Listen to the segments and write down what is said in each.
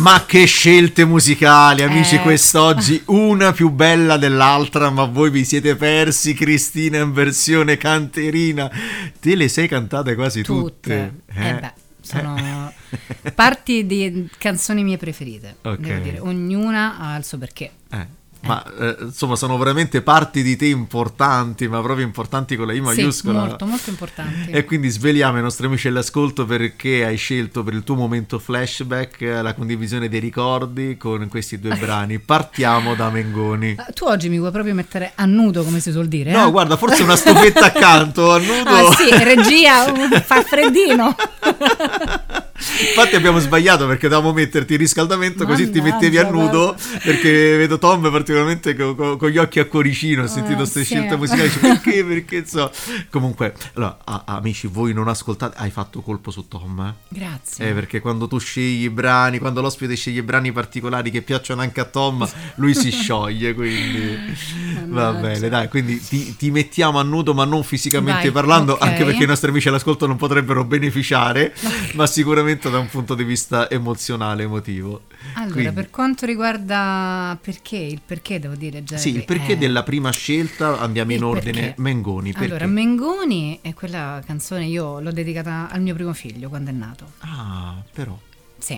Ma che scelte musicali, amici, quest'oggi una più bella dell'altra, ma voi vi siete persi Cristina in versione canterina. Te le sei cantate quasi tutte. Sono parti di canzoni mie preferite, Ok. devo dire, ognuna ha il suo perché. Ma insomma sono veramente parti di te importanti, ma proprio importanti con la I maiuscola. Sì, molto molto importanti. E quindi sveliamo ai nostri amici all'ascolto perché hai scelto per il tuo momento flashback la condivisione dei ricordi con questi due brani. Partiamo da Mengoni. Tu oggi mi vuoi proprio mettere a nudo, come si suol dire? No, guarda, forse una stufetta accanto, a nudo. Ah sì, regia, fa freddino. Infatti abbiamo sbagliato perché dovevamo metterti il riscaldamento, così ti mettevi a nudo, perché vedo Tom particolarmente con gli occhi a cuoricino. Ho sentito queste scelte musicali, perché so. Comunque, allora, amici, voi non ascoltate, hai fatto colpo su Tom, Grazie. perché quando tu scegli i brani, quando l'ospite sceglie i brani particolari che piacciono anche a Tom, lui si scioglie, quindi va bene, dai, quindi ti mettiamo a nudo, ma non fisicamente parlando, ok. anche perché i nostri amici all'ascolto non potrebbero beneficiare, ma sicuramente da un punto di vista emozionale, emotivo. Allora, Quindi, per quanto riguarda il perché devo dire, Jerry, sì, il perché della prima scelta, andiamo in il ordine. perché. Mengoni, perché? Allora, Mengoni è quella canzone, io l'ho dedicata al mio primo figlio quando è nato. Ah, però. Sì.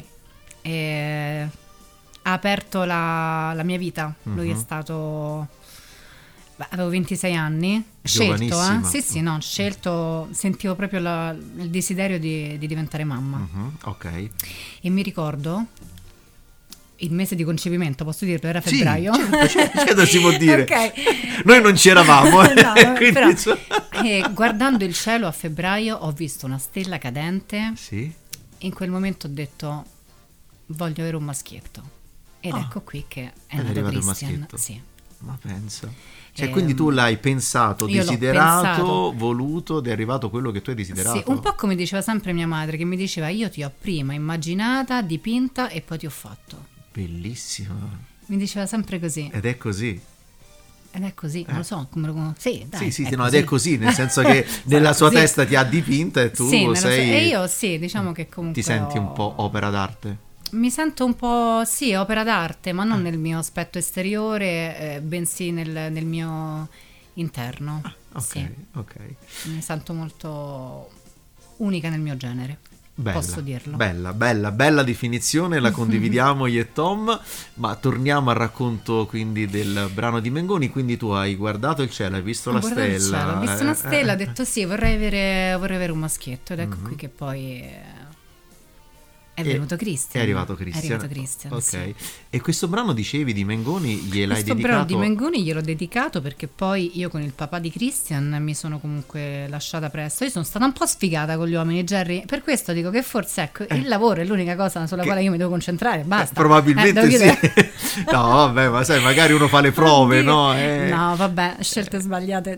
Ha aperto la mia vita. Lui è stato... avevo 26 anni. Scelto, Giovanissima. Sì, no, scelto. Sentivo proprio il desiderio di diventare mamma. Ok. E mi ricordo... il mese di concepimento, posso dirlo, era Sì, febbraio. certo, si può dire. Ok. Noi non c'eravamo, No, quindi, però, insomma. guardando il cielo a febbraio ho visto una stella cadente. Sì. In quel momento ho detto voglio avere un maschietto, ed ecco qui che è nato arrivato il Christian. maschietto. Sì. Ma pensa. Cioè, quindi tu l'hai pensato, io l'ho desiderato, pensato. voluto, ed è arrivato quello che tu hai desiderato. Sì, un po' come diceva sempre mia madre, che mi diceva io ti ho prima immaginata, dipinta e poi ti ho fatto. Bellissima. Mi diceva sempre così. Ed è così. Ed è così, non lo so come lo... Sì, dai, Sì, è no, ed così. è così, nel senso che nella sua così. testa ti ha dipinta e tu Sì, sei... e io sì, diciamo che comunque Ti senti un po' opera d'arte? mi sento un po', sì, opera d'arte, ma non nel mio aspetto esteriore, bensì nel mio interno. Ok, Sì, ok. mi sento molto unica nel mio genere. Bella, Posso dirlo. bella definizione, la condividiamo io e Tom, ma torniamo al racconto quindi del brano di Mengoni. Quindi tu hai guardato il cielo, hai visto la Guardate il stella. cielo, ho visto una stella, ho detto sì, vorrei avere un maschietto, ed ecco qui che poi è venuto Christian. È arrivato Christian. Ok. sì. E questo brano, dicevi, di Mengoni gliel'hai Questo dedicato? brano di Mengoni gliel'ho dedicato perché poi io con il papà di Christian mi sono comunque lasciata presto. Io sono stata un po' sfigata con gli uomini, Jerry, per questo dico che forse ecco il lavoro è l'unica cosa sulla quale io mi devo concentrare, basta. Probabilmente devo sì. dire. No, vabbè, ma sai, magari uno fa le prove, Oddio. no? No, vabbè, scelte sbagliate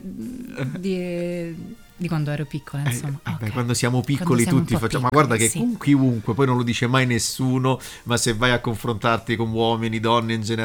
di quando ero piccola, insomma. Vabbè, Ok. quando siamo piccoli Quando siamo tutti un po' facciamo, ma piccoli, guarda che sì. con chiunque, poi non lo dice mai nessuno, ma se vai a confrontarti con uomini, donne in generale,